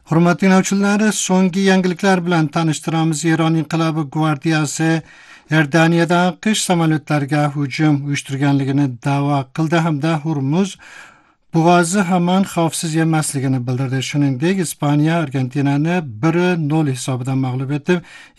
Hurmatli dinləyicilər, so'nggi yangiliklar bilan tanishtiramiz. Eron inqilobi gvardiyasi Erdaniyada qish samolyotlariga hujum uyushtirganligini da'vo qildi hamda Hurmuz bo'g'ozi hamon xavfsiz emasligini bildirdi. Shuningdek, Ispaniya Argentinani 1-0 hisobidan mag'lub etib,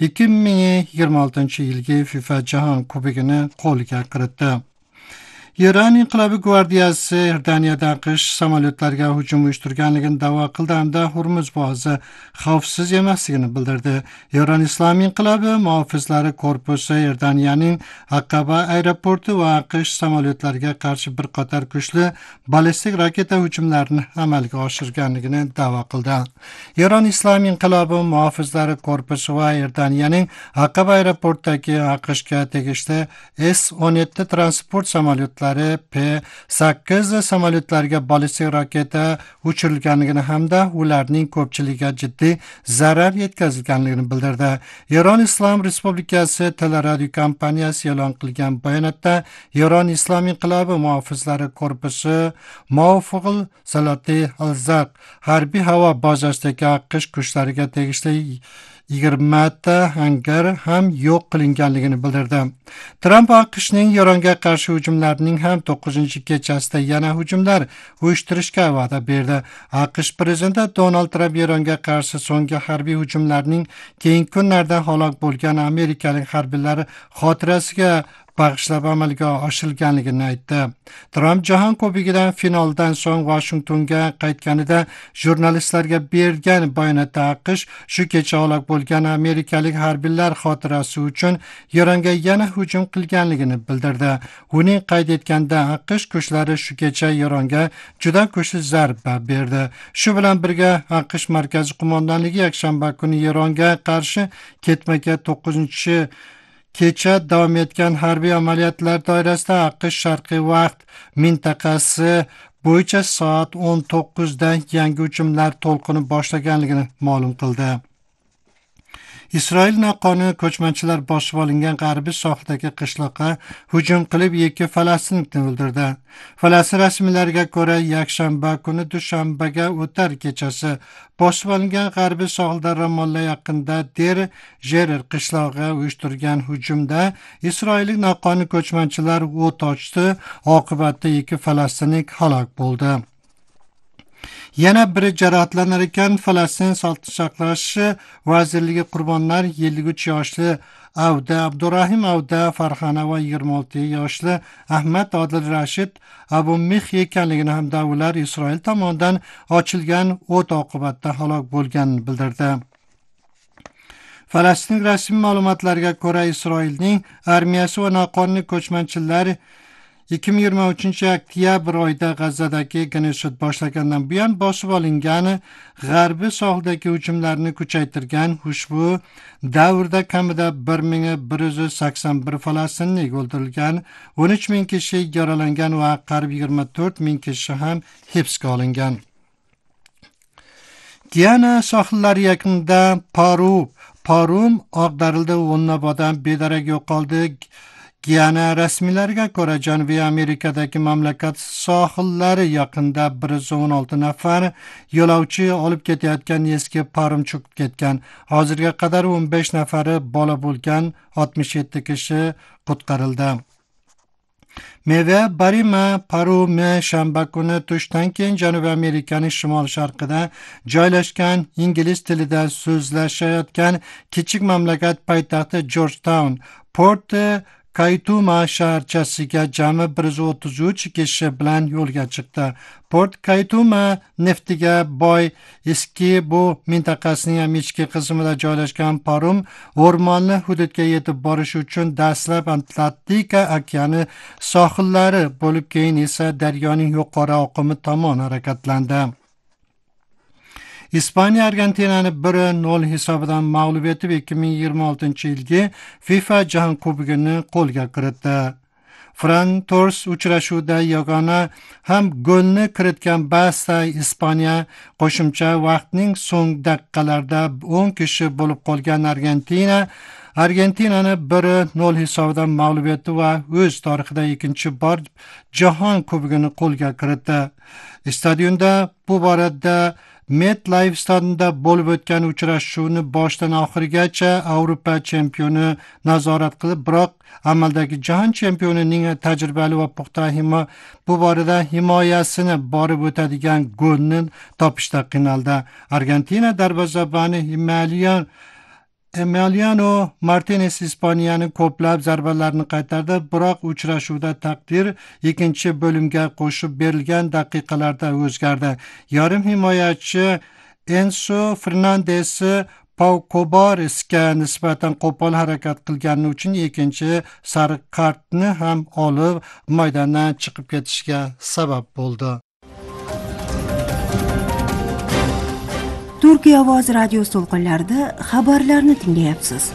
2026-yilgi FIFA Jahon Kubogini qo'lga kiritdi. Eron inqilobi gvardiyasi Erdaniyada qish samolyotlariga hujum uyushtirganligini da'vo qildi hamda Hurmuz bo'g'ozi xavfsiz emasligini bildirdi. Eron islomiy inqilobi muhofizlari korpusi Erdaniyaning Aqaba aeroporti va qish samolyotlariga qarshi bir qator kuchli ballistik raketa hujumlarini amalga oshirganligini da'vo qildi. Eron islomiy inqilobi muhofizlari korpusi va Erdaniyaning Aqaba aeroportidagi AQShga tegishli S-17 transport samolyotlari P-8 samolyotlariga ballistik raketa uchirilganligini hamda ularning ko'pchiligiga jiddiy zarar yetkazilganligini bildirdi. Eron Islom Respublikasi teleradio kompaniyasi e'lon qilgan bayonotda Eron Islom inqilobi muhofizlari korpusi Mavfug'il Salati al-Zarq harbiy havo bazasidagi AQSh kuchlariga tegishli 20 ta hangar ham yo'q qilinganligini bildirdi. Tramp AQShning Eronga qarshi hujumlarining ham 9-kechasida yana hujumlar uyushtirishga va'da berdi. AQSh prezidenti Donald Trump Eronga qarshi so'nggi harbiy hujumlarning keyingi kunlarda halok bo'lgan amerikalik harbiylar xotirasiga bag'ishlab amalga oshirilganligini aytdi. Tramp Jahon Kubogidan finaldan so'ng Washingtonga qaytganida jurnalistlarga bergan bayonotda AQSh shu kecha halok bo'lgan amerikalik harbiylar xotirasi uchun Eronga yana hujum qilganligini bildirdi. Uning qayd etganida AQSh kuchlari shu kecha Eronga juda kuchli zarba berdi. Shu bilan birga AQSh markaziy qo'mondonligi yakshanba kuni Eronga qarshi ketma-ket 9 kecha davom etgan harbiy amaliyotlar doirasida AQSh sharqiy vaqt mintaqasi bo'yicha soat 19 da yangi hujumlar to'lqini boshlaganligini ma'lum qildi. Isroil noqonuniy ko'chmanchilar bosib olingan g'arbiy sohildagi qishloqqa hujum qilib 2 falastinlikni o'ldirdi. Falastin rasmiylariga ko'ra, yakshanba kuni dushanbaga o'tar kechasi bosib olingan g'arbiy sohilda Ramolla yaqinida Der Jerer qishlog'iga uyushtirgan hujumda isroillik noqonuniy ko'chmanchilar o't ochdi. Oqibatda 2 falastinlik halok bo'ldi. Yana biri jarohatlanar ekan. Falastin sog'liqni saqlash vazirligi qurbonlar 53 yoshli Avda Abdurahim Avda Farhana va 26 yoshli Ahmad Odil Rashid Abu Mix ekanligini hamda ular Isroil tomonidan ochilgan o't oqibatida halok bo'lganini bildirdi. Falastin rasmiy ma'lumotlariga ko'ra, Isroilning armiyasi va noqonuniy ko'chmanchilar 2023-oktyabr oyida G'azzadagi genosid boshlagandan buyon bosib olingan g'arbiy sohildagi hujumlarni kuchaytirgan. Ushbu davrda kamida 1181 falastinlik o'ldirilgan, 13 ming kishi yaralangan va qariyb 24 ming kishi ham hibsga olingan. Guyana sohillari yaqinida Parum ag'darildi, o'nlab odam bedarak yo'qoldi. Guyana rasmiylariga ko'ra, Janubiy Amerikadagi mamlakat sohillari yaqinida 116 nafar yo'lovchi olib ketayotgan eski parum cho'kib ketgan. Hozirga qadar 15 nafari bola bo'lgan, 67 kishi qutqarildi. Meva Barima Parumi shanba kuni tushdan keyin Janubiy Amerikaning shimol-sharqida joylashgan ingliz tilida so'zlashayotgan kichik mamlakat poytaxti Georgetown Port Kaituma shaharchasiga jami 133 kishi bilan yo'lga chiqdi. Port Kaituma neftiga boy eski bu mintaqasining ham ichki qismida joylashgan parum o'rmonli hududga yetib borish uchun dastlab Atlantika okeani sohillari bo'lib, keyin esa daryoning yuqori oqimi tomon harakatlandi. Ispaniya Argentinani 1-0 hisobidan mag'lub etib 2026-yilgi FIFA Jahon Kubogini qo'lga kiritdi. Ferran Torres uchrashuvda yagona ham golni kiritgan. Ba'zida Ispaniya qo'shimcha vaqtning so'ng daqiqalarida 10 kishi bo'lib qolgan Argentina Argentinani 1-0 hisobidan mag'lub etdi va o'z tarixida ikkinchi bor Jahon Kubogini qo'lga kiritdi. Stadionda bu borada MetLife stadionida bo'lib o'tgan uchrashuvni boshdan oxirigacha Avropa chempioni nazorat qilib, biroq amaldagi jahon chempionining tajribali va puxta bu borada himoyasini borib o'tadigan golni topishda qiynaldi. Argentina darvozaboni Emiliano Martinez Ispaniyani ko'plab zarbalarni qaytardi, biroq uchrashuvda taqdir ikkinchi bo'limga qo'shib berilgan daqiqalarda o'zgardi. Yarim himoyachi Enzo Fernandez Pau Kobaresga nisbatan qo'pol harakat qilgani uchun ikkinchi sariq kartni ham olib, maydondan chiqib ketishiga sabab bo'ldi. Turkiya ovoz radio to'lqinlarida xabarlarni tinglayapsiz.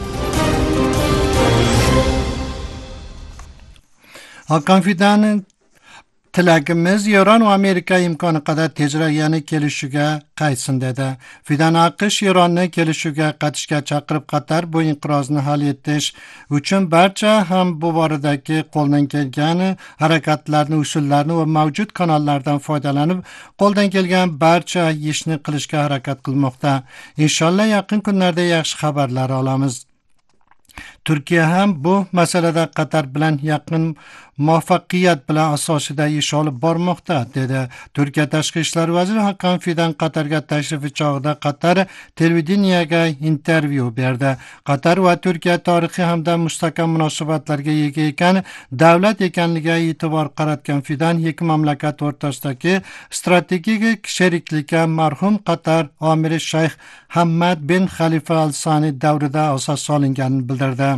Hakan Fidanning tilagimiz Eron va Amerika imkoni qadar tezroq yana kelishuviga qaytsin dedi. Fidan AQSh Eronni kelishuvga qatnashga chaqirib, Qatar bu inqirozni hal etish uchun barcha ham bu boradagi qo'ldan kelgan harakatlarni, usullarni va mavjud kanallardan foydalanib, qo'ldan kelgan barcha ishni qilishga harakat qilmoqda. Inshaalloh yaqin kunlarda yaxshi xabarlar olamiz. Turkiya ham bu masalada Qatar bilan yaqin muvaffaqiyat bilan asosida ish olib bormoqda, dedi. Turkiya Tashqi ishlar vaziri Hakan Fidan Qatarga tashrifi chog'ida Qatar televideniyaga intervyu berdi. Qatar va Turkiya tarixiy hamda mustahkam munosabatlarga ega ekan, davlat ekanligiga e'tibor qaratgan Fidan ikki mamlakat o'rtasidagi strategik sheriklikka marhum Qatar amiri Shayx Hamad bin Xalifa al-Sani davrida asos solinganini bildirdi.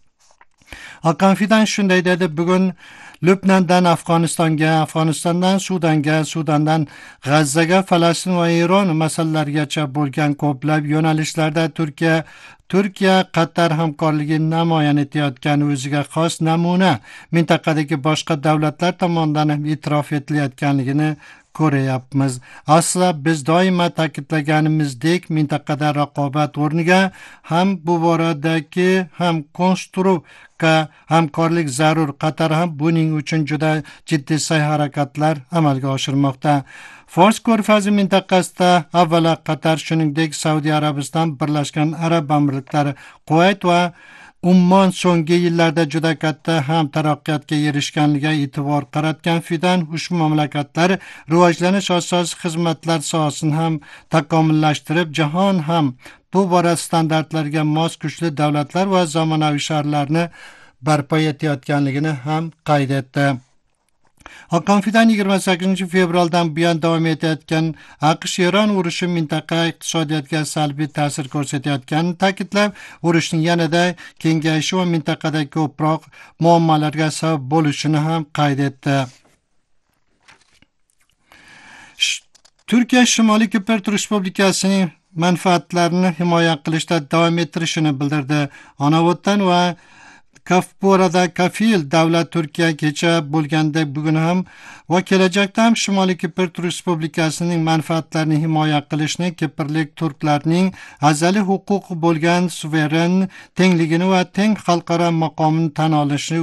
Hakan Fidan shunday dedi: bugun Lubnandan Afg'onistonga, Afg'onistondan Sudanga, Sudandan G'azzaga, Falastin va Eron masalalarigacha bo'lgan ko'plab yo'nalishlarda Turkiya Qatar hamkorligi namoyon etayotgani o'ziga xos namuna mintaqadagi boshqa davlatlar tomonidan e'tirof etilayotganligini ko'ryapmiz. Asla biz doimo ta'kidlaganimizdek mintaqada raqobat o'rniga ham bu boradagi ham konstruktiv hamkorlik zarur. Qatar ham buning uchun juda jiddiy sa'y-harakatlar amalga oshirmoqda. Fors ko'rfazi mintaqasida avvalo Qatar, shuningdek Saudiya Arabiston, Birlashgan Arab Amirliklari, Kuvayt va Ummon so'nggi yillarda juda katta ham taraqqiyotga erishganligiga e'tibor qaratgan Fidan ushbu mamlakatlar rivojlanish asosiy xizmatlar sohasini ham takomillashtirib, jahon ham bu borada standartlarga mos kuchli davlatlar va zamonaviy shaharlarni barpo etayotganligini ham qayd etdi. Hakan Fidan 28 fevraldan buyon davom etayotgan AQSh-Eron urushi mintaqa iqtisodiyotiga salbiy ta'sir ko'rsatayotganini ta'kidlab, urushning yanada kengayishi va mintaqadagi ko'proq muammolarga sabab bo'lishini ham qayd etdi. Turkiya Shimoliy Kipr Respublikasining manfaatlarini himoya qilishda davom ettirishini bildirdi. Onavoddan va Kafborada kafil davlat Turkiya kecha bo'lganda bugun ham va kelajakda ham Shimoliy Kipr Respublikasining manfaatlarini himoya qilishni, kiprlik turklarning azaliy huquqi bo'lgan suveren tengligini va teng xalqaro maqomini tan olishni